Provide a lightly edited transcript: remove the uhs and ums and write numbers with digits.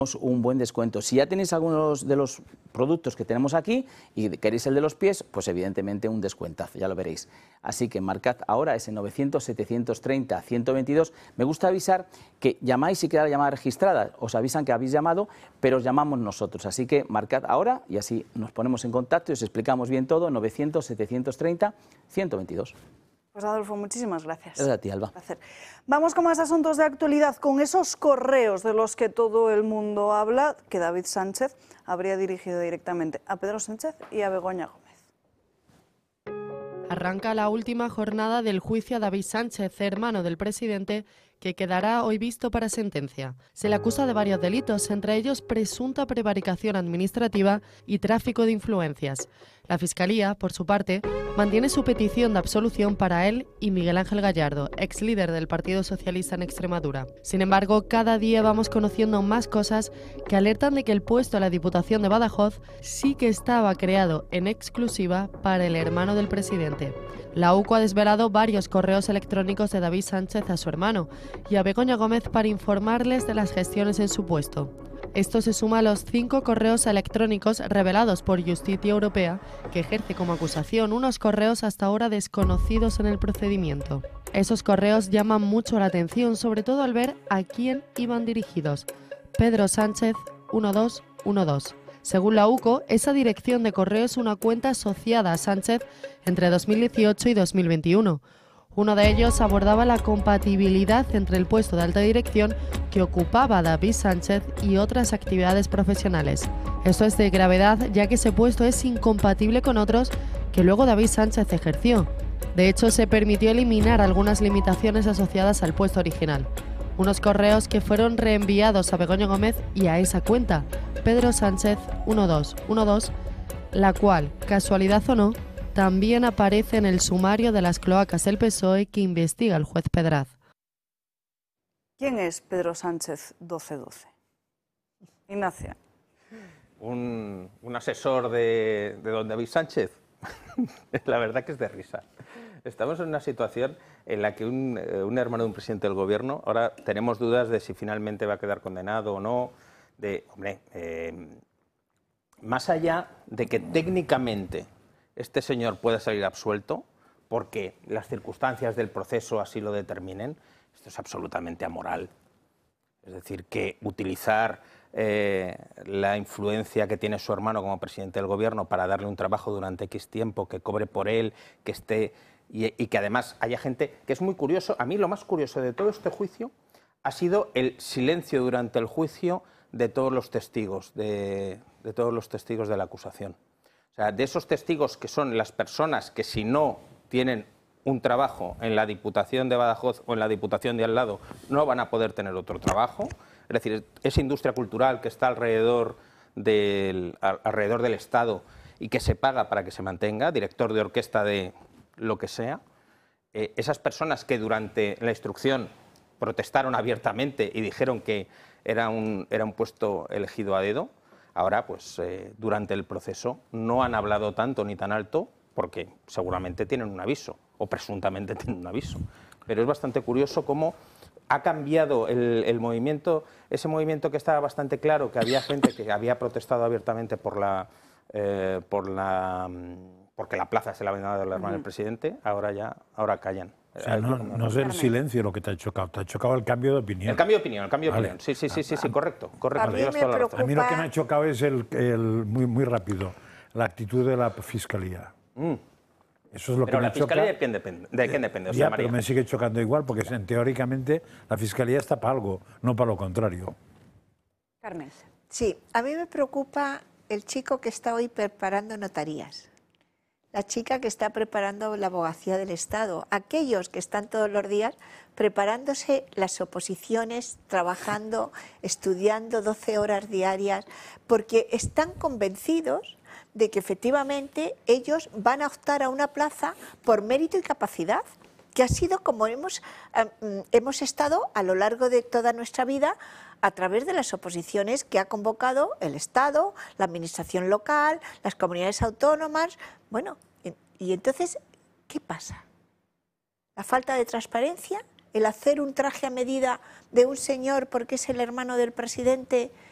un buen descuento. Si ya tenéis algunos de los productos que tenemos aquí y queréis el de los pies, pues evidentemente un descuentazo, ya lo veréis. Así que marcad ahora ese 900-730-122. Me gusta avisar que llamáis si queda la llamada registrada, os avisan que habéis llamado, pero os llamamos nosotros. Así que marcad ahora y así nos ponemos en contacto y os explicamos bien todo. 900-730-122. Pues Adolfo, muchísimas gracias. Gracias a ti, Alba. Vamos con más asuntos de actualidad, con esos correos de los que todo el mundo habla, que David Sánchez habría dirigido directamente a Pedro Sánchez y a Begoña Gómez. Arranca la última jornada del juicio a David Sánchez, hermano del presidente, que quedará hoy visto para sentencia. Se le acusa de varios delitos, entre ellos presunta prevaricación administrativa y tráfico de influencias. La Fiscalía, por su parte, mantiene su petición de absolución para él y Miguel Ángel Gallardo, ex líder del Partido Socialista en Extremadura. Sin embargo, cada día vamos conociendo más cosas que alertan de que el puesto a la Diputación de Badajoz sí que estaba creado en exclusiva para el hermano del presidente. La UCO ha desvelado varios correos electrónicos de David Sánchez a su hermano y a Begoña Gómez para informarles de las gestiones en su puesto. Esto se suma a los 5 correos electrónicos revelados por Justicia Europea, que ejerce como acusación unos correos hasta ahora desconocidos en el procedimiento. Esos correos llaman mucho la atención, sobre todo al ver a quién iban dirigidos. Pedro Sánchez 1212. Según la UCO, esa dirección de correo es una cuenta asociada a Sánchez entre 2018 y 2021. Uno de ellos abordaba la compatibilidad entre el puesto de alta dirección que ocupaba David Sánchez y otras actividades profesionales. Esto es de gravedad, ya que ese puesto es incompatible con otros que luego David Sánchez ejerció. De hecho, se permitió eliminar algunas limitaciones asociadas al puesto original. Unos correos que fueron reenviados a Begoña Gómez y a esa cuenta, Pedro Sánchez 1212, la cual, casualidad o no, también aparece en el sumario de las cloacas del PSOE que investiga el juez Pedraz. ¿Quién es Pedro Sánchez 1212? Ignacio. Un asesor de don David Sánchez. La verdad que es de risa. Estamos en una situación en la que un hermano de un presidente del gobierno, ahora tenemos dudas de si finalmente va a quedar condenado o no, más allá de que técnicamente este señor pueda salir absuelto, porque las circunstancias del proceso así lo determinen, esto es absolutamente amoral. Es decir, que utilizar la influencia que tiene su hermano como presidente del gobierno para darle un trabajo durante X tiempo, que cobre por él, que esté y que además haya gente, que es muy curioso. A mí lo más curioso de todo este juicio ha sido el silencio durante el juicio de todos los testigos, de todos los testigos de la acusación. O sea, de esos testigos que son las personas que si no tienen un trabajo en la Diputación de Badajoz o en la Diputación de al lado no van a poder tener otro trabajo. Es decir, esa industria cultural que está alrededor del Estado y que se paga para que se mantenga, director de orquesta de lo que sea, esas personas que durante la instrucción protestaron abiertamente y dijeron que era un puesto elegido a dedo, ahora, pues, durante el proceso no han hablado tanto ni tan alto porque seguramente tienen un aviso o presuntamente tienen un aviso. Pero es bastante curioso cómo ha cambiado el movimiento, ese movimiento que estaba bastante claro, que había gente que había protestado abiertamente porque la plaza se la había dado el hermano del presidente, ahora callan. O sea, no es el silencio lo que te ha chocado el cambio de opinión. El cambio de opinión, Sí, correcto. A mí lo que me ha chocado es muy rápido, la actitud de la Fiscalía. Eso es lo que me choca. Pero la Fiscalía ¿de quién depende? O sea, ya, María. pero me sigue chocando igual, porque teóricamente la Fiscalía está para algo, no para lo contrario. Carmen. Sí, a mí me preocupa el chico que está hoy preparando notarías, la chica que está preparando la abogacía del Estado, aquellos que están todos los días preparándose las oposiciones, trabajando, estudiando 12 horas diarias, porque están convencidos de que efectivamente ellos van a optar a una plaza por mérito y capacidad, que ha sido como hemos estado a lo largo de toda nuestra vida a través de las oposiciones que ha convocado el Estado, la administración local, las comunidades autónomas. Bueno, y entonces, ¿qué pasa? ¿La falta de transparencia? ¿El hacer un traje a medida de un señor porque es el hermano del presidente